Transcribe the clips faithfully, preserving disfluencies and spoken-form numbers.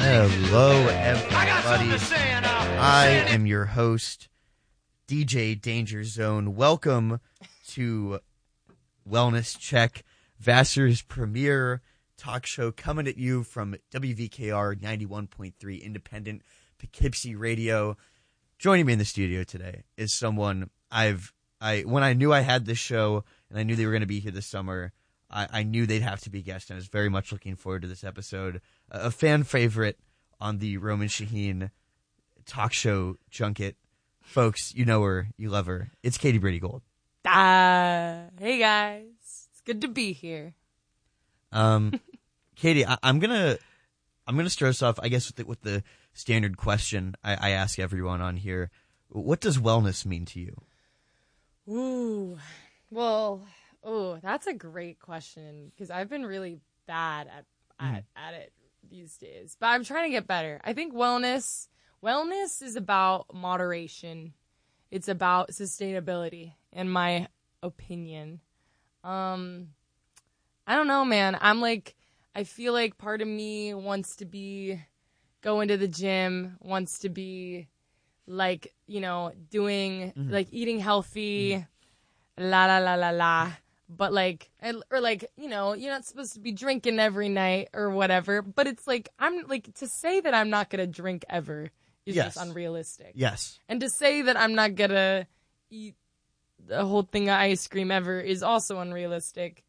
Hello, everybody. I am your host, D J Danger Zone. Welcome to Wellness Check, Vassar's premier talk show, coming at you from W V K R ninety-one point three Independent Poughkeepsie Radio. Joining me in the studio today is someone I've I when I knew I had this show and I knew they were going to be here this summer. I, I knew they'd have to be guests, and I was very much looking forward to this episode. A, a fan favorite on the Roman Shaheen talk show junket. Folks, you know her, you love her. It's Katie Brady Gold. Uh, hey guys, it's good to be here. Um, Katie, I, I'm gonna I'm gonna start us off, I guess, with the, with the standard question I, I ask everyone on here. What does wellness mean to you? Ooh, well, oh, that's a great question because I've been really bad at, at at it these days, but I'm trying to get better. I think wellness wellness is about moderation. It's about sustainability, in my opinion. Um, I don't know, man. I'm like, I feel like part of me wants to be going to the gym, wants to be like, you know, doing, mm-hmm. like eating healthy, mm-hmm. la la la la la. But like, or like, you know, you're not supposed to be drinking every night or whatever. But it's like, I'm like, to say that I'm not going to drink ever is yes. just unrealistic. Yes. And to say that I'm not going to eat the whole thing of ice cream ever is also unrealistic.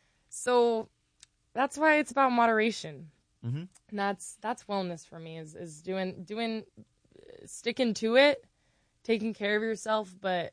So that's why it's about moderation. Mm-hmm. And that's, that's wellness for me is, is doing, doing, sticking to it, taking care of yourself, but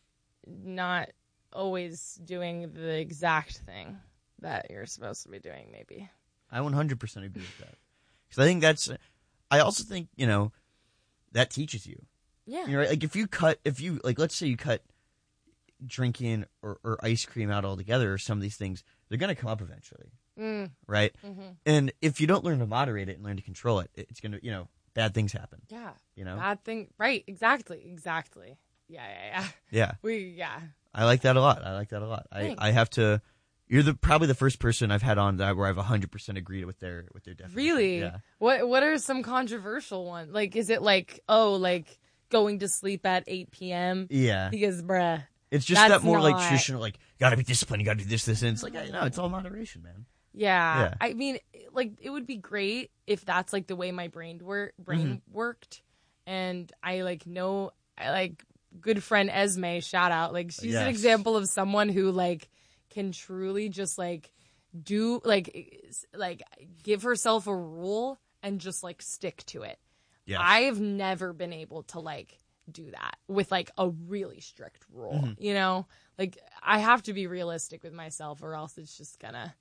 not always doing the exact thing that you're supposed to be doing, maybe. I one hundred percent agree with that. Because I think that's, I also think, you know, that teaches you. Yeah. You know, right? Like if you cut, if you, like, let's say you cut drinking or, or ice cream out altogether or some of these things, they're going to come up eventually. Mm. Right? Mm-hmm. And if you don't learn to moderate it and learn to control it, it's going to, you know, bad things happen. Yeah. You know? Bad thing. Right. Exactly. Exactly. Yeah, yeah, yeah. Yeah. We, yeah. I like that a lot. I like that a lot. I, I have to, you're the probably the first person I've had on that where I've one hundred percent agreed with their, with their definition. Really? Yeah. What, what are some controversial ones? Like, is it like, oh, like going to sleep at eight p.m.? Yeah. Because, bruh. It's just that more not... like traditional, like, gotta be disciplined, you gotta do this, this, and it's like, no, it's all moderation, man. Yeah. yeah. I mean, like, it would be great if that's, like, the way my brain, wor- brain mm-hmm. worked. And I, like, know, I, like, good friend Esme, shout out. Like, she's yes. an example of someone who, like, can truly just, like, do, like, like, give herself a rule and just, like, stick to it. Yes. I've never been able to, like, do that with like a really strict rule, mm-hmm. you know, like I have to be realistic with myself or else it's just gonna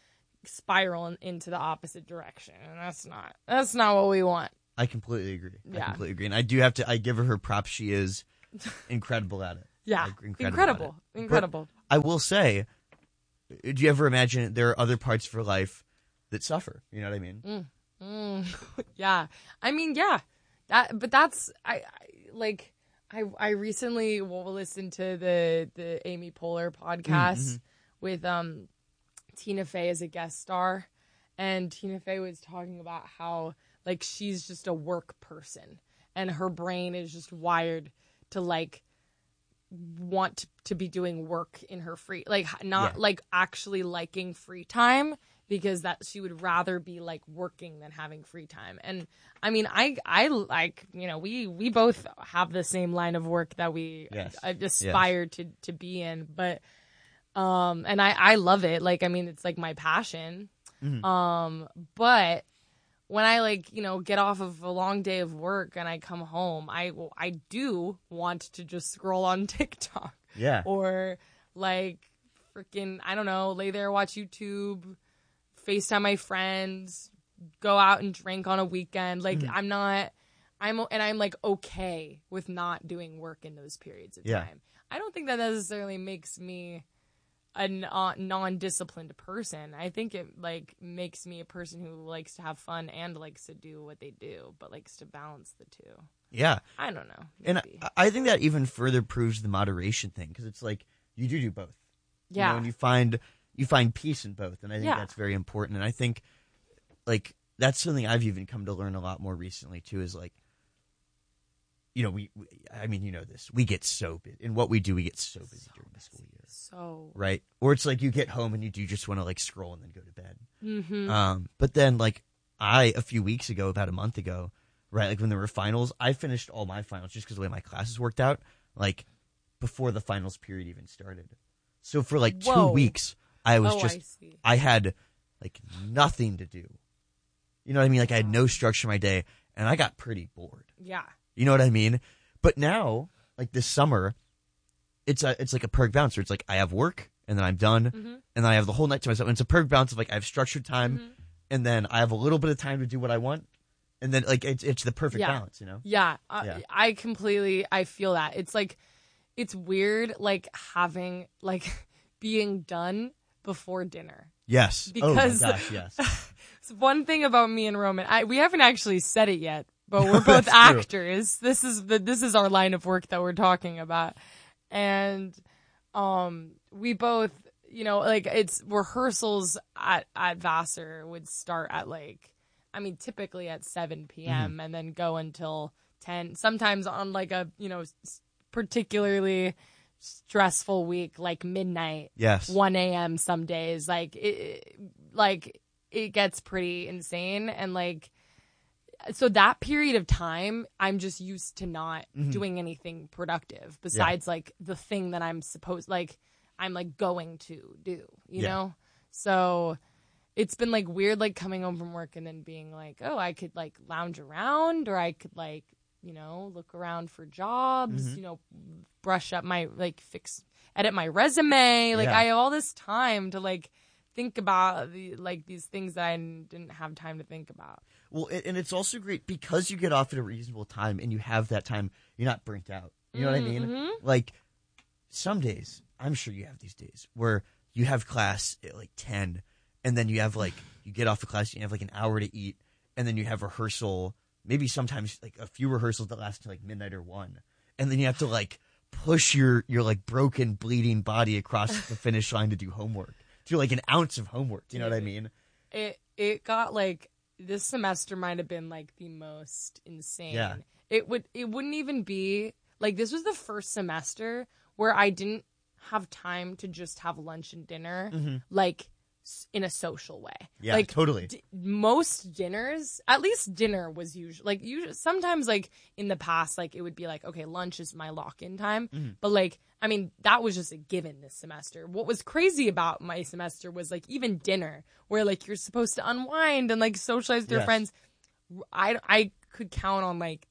spiral in, into the opposite direction. And that's not, that's not what we want. I completely agree. Yeah. I completely agree. And I do have to, I give her her props. She is incredible at it. Yeah. Like, incredible. Incredible. Incredible. But I will say, do you ever imagine there are other parts of her life that suffer? You know what I mean? Mm. Mm. yeah. I mean, yeah, that, but that's, I, I like I I recently listened to the the Amy Poehler podcast mm-hmm. with um Tina Fey as a guest star, and Tina Fey was talking about how like she's just a work person and her brain is just wired to like want to, to be doing work in her free like not yeah. like actually liking free time. Because that she would rather be like working than having free time. And I mean, I, I like, you know, we, we both have the same line of work that we yes. aspire yes. to, to be in. But, um, and I, I love it. Like, I mean, it's like my passion. Mm-hmm. Um, but when I like, you know, get off of a long day of work and I come home, I, I do want to just scroll on TikTok. Yeah. Or like freaking, I don't know, lay there, watch YouTube, FaceTime my friends, go out and drink on a weekend. Like mm-hmm. I'm not, I'm, and I'm like okay with not doing work in those periods of yeah. time. I don't think that necessarily makes me a non-disciplined person. I think it like makes me a person who likes to have fun and likes to do what they do, but likes to balance the two. Yeah. I don't know. Maybe. And I, I think that even further proves the moderation thing because it's like you do do both. Yeah. You know, and you find you find peace in both, and I think yeah. that's very important. And I think, like, that's something I've even come to learn a lot more recently too. Is like, you know, we, we I mean, you know this. We get so busy in what we do. We get so busy so during the school year. So right, or it's like you get home and you do just want to like scroll and then go to bed. Mm-hmm. Um, but then like I a few weeks ago, about a month ago, right, like when there were finals, I finished all my finals just because the way my classes worked out, like before the finals period even started. So for like Whoa. two weeks, I was oh, just I, see. I had like nothing to do. You know what I mean? Like I had no structure in my day, and I got pretty bored. Yeah. You know what I mean? But now, like this summer, it's a it's like a perfect balance. Where it's like I have work, and then I'm done, Mm-hmm. and then I have the whole night to myself. And it's a perfect balance of like I have structured time, Mm-hmm. and then I have a little bit of time to do what I want, and then like it's it's the perfect Yeah. balance. You know? Yeah, uh, Yeah. I completely I feel that. It's like it's weird like having like being done before dinner. Yes. Because oh my gosh, yes. So one thing about me and Roman, I we haven't actually said it yet, but we're both That's true. actors. This is the this is our line of work that we're talking about. And um we both, you know, like it's rehearsals at at Vassar would start at like I mean typically at seven p.m. Mm-hmm. and then go until ten. Sometimes on like a, you know, s- particularly stressful week like midnight. Yes. one a.m. some days. Like it like it gets pretty insane, and like so that period of time I'm just used to not Mhm. doing anything productive besides like the thing that I'm supposed like I'm like going to do, you Yeah. know? So it's been like weird like coming home from work and then being like, "Oh, I could like lounge around, or I could like, you know, look around for jobs, Mhm. you know, brush up my like fix edit my resume." Like Yeah. I have all this time to like think about the, like these things that I n- didn't have time to think about. Well, a- and it's also great because you get off at a reasonable time and you have that time. You're not burnt out. You know what I mean? Mm-hmm. Like some days, I'm sure you have these days where you have class at like ten, and then you have like you get off of class, you have like an hour to eat, and then you have rehearsal. Maybe sometimes like a few rehearsals that last until like midnight or one, and then you have to like push your your like broken, bleeding body across the finish line to do homework. Do like an ounce of homework. You know what I mean? It it got like this semester might have been like the most insane. Yeah. It would it wouldn't even be like this was the first semester where I didn't have time to just have lunch and dinner Mm-hmm. like s- in a social way. Yeah, like totally. D- most dinners, at least dinner was usually like usually sometimes like in the past like it would be like okay, lunch is my lock-in time, Mm-hmm. but like I mean that was just a given this semester. What was crazy about my semester was like even dinner where like you're supposed to unwind and like socialize with your Yes. friends. I I could count on like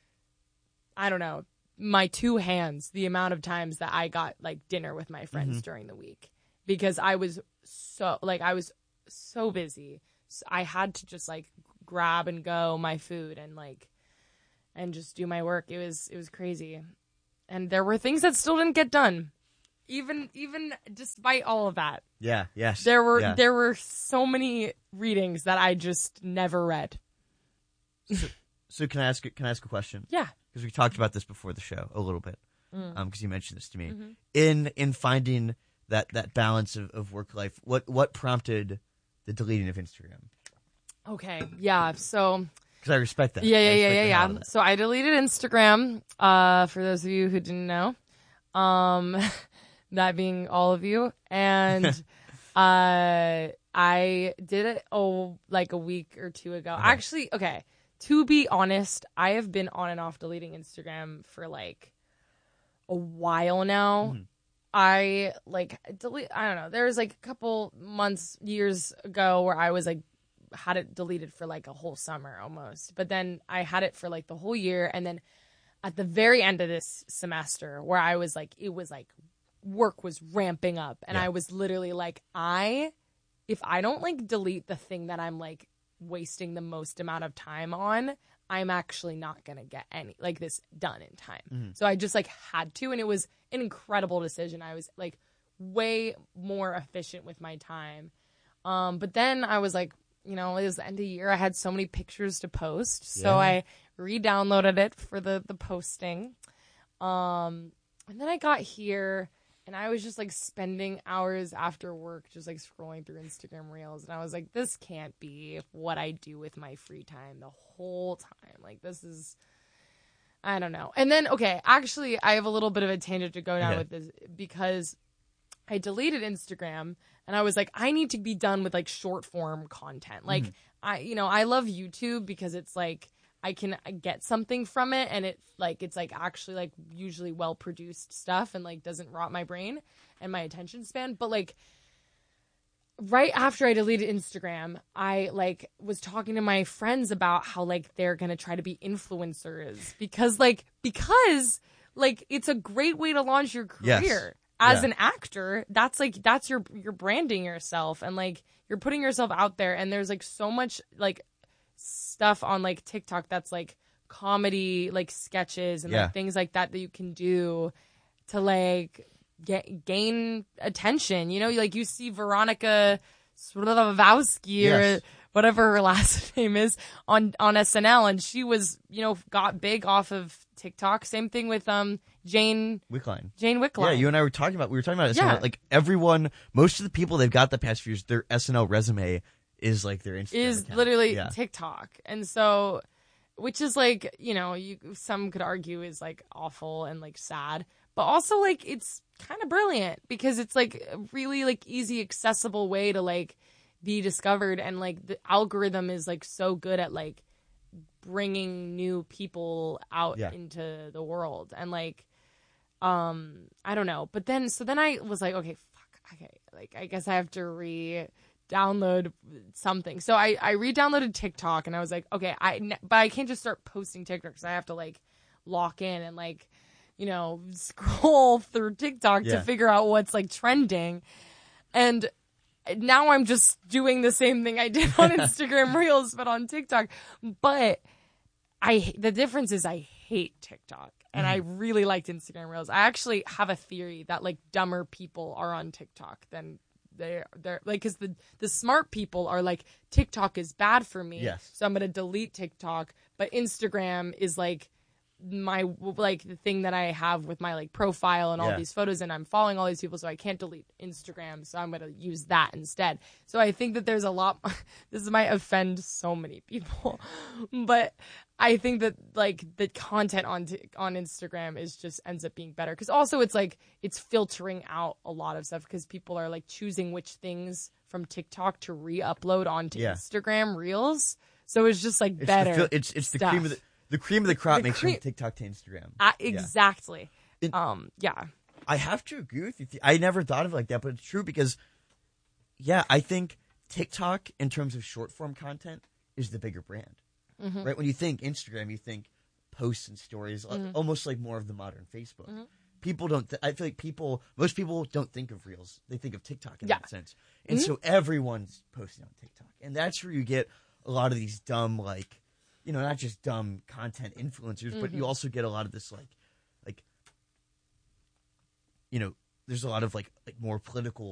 I don't know, my two hands the amount of times that I got like dinner with my friends Mhm. during the week because I was so like I was so busy. So I had to just like grab and go my food and like and just do my work. It was it was crazy. And there were things that still didn't get done. Even even despite all of that. Yeah. Yes. There were Yeah. there were so many readings that I just never read. So can I ask? Can I ask a question? Yeah. Because we talked about this before the show a little bit. Mm. Um, because you mentioned this to me. Mhm. In in finding that that balance of, of work life, what what prompted the deleting of Instagram? Okay. Yeah. So Because I respect that. Yeah, I yeah, yeah, respect yeah, the hell yeah. out of that. So I deleted Instagram. Uh, for those of you who didn't know, um, that being all of you, and uh, I did it oh like a week or two ago. Okay. Actually, okay. To be honest, I have been on and off deleting Instagram for like a while now. Mhm. I like delete. I don't know. There was like a couple months, years ago where I was like had it deleted for like a whole summer almost. But then I had it for like the whole year, and then at the very end of this semester, where I was like, it was like work was ramping up, and Yeah. I was literally like, I, if I don't like delete the thing that I'm like wasting the most amount of time on, I'm actually not going to get any like this done in time. Mhm. So I just like had to, and it was an incredible decision. I was like way more efficient with my time. Um, but then I was like, you know, it was the end of the year. I had so many pictures to post. So Yeah. I re-downloaded it for the, the posting. Um, and then I got here And I was just like spending hours after work just like scrolling through Instagram Reels. And I was like, this can't be what I do with my free time the whole time. Like, this is, I don't know. And then, okay, actually, I have a little bit of a tangent to go down okay. with this because I deleted Instagram and I was like, I need to be done with like short form content. Like, mm-hmm. I, you know, I love YouTube because it's like, I can get something from it, and it like it's like actually like usually well produced stuff and like doesn't rot my brain and my attention span. But like right after I deleted Instagram, I like was talking to my friends about how like they're gonna try to be influencers because like because like it's a great way to launch your career. Yes. As yeah. an actor, that's like that's your you're branding yourself and like you're putting yourself out there, and there's like so much like stuff on like TikTok that's like comedy, like sketches and yeah. like things like that that you can do to like get, gain attention. You know, like you see Veronica Slavowski yes. or whatever her last name is on on S N L, and she was, you know, got big off of TikTok. Same thing with um Jane Wickline. Jane Wickline. Yeah, you and I were talking about we were talking about it. Yeah. So, like everyone, most of the people they've got the past few years, their S N L resume is like their Instagram is account. literally yeah. TikTok. And so, which is like, you know, you some could argue is like awful and like sad, but also like it's kind of brilliant because it's like a really like easy, accessible way to like be discovered, and like the algorithm is like so good at like bringing new people out yeah. into the world. And like, um, I don't know, but then so then I was like, okay, fuck, okay, like I guess I have to re. download something. So I, I re-downloaded TikTok, and I was like, okay, I, but I can't just start posting TikToks. I have to like lock in and like, you know, scroll through TikTok yeah. to figure out what's like trending. And now I'm just doing the same thing I did on Instagram Reels, but on TikTok. But I, the difference is I hate TikTok, and mm. I really liked Instagram Reels. I actually have a theory that like dumber people are on TikTok than They're they're like, because the the smart people are like, TikTok is bad for me, yes. so I'm gonna delete TikTok. But Instagram is like my like the thing that I have with my like profile and all yeah. these photos, and I'm following all these people, so I can't delete Instagram, so I'm gonna use that instead. So I think that there's a lot. This might offend so many people, but I think that like the content on t- on Instagram is just ends up being better, because also it's like it's filtering out a lot of stuff because people are like choosing which things from TikTok to re-upload onto yeah. Instagram Reels. So it's just like it's better. The fil- it's it's the cream of the the cream of the crop the makes cream- from TikTok to Instagram. Uh, exactly. Yeah. It, um. Yeah. I have to agree with you. I never thought of it like that, but it's true because, yeah, I think TikTok in terms of short form content is the bigger brand. Mm-hmm. Right? When you think Instagram, you think posts and stories, mm-hmm. almost like more of the modern Facebook. Mm-hmm. People don't, th- I feel like people, most people don't think of Reels. They think of TikTok in yeah. that sense. And mm-hmm. so everyone's posting on TikTok. And that's where you get a lot of these dumb, like, you know, not just dumb content influencers, mm-hmm. but you also get a lot of this, like, like, you know, there's a lot of, like, like more political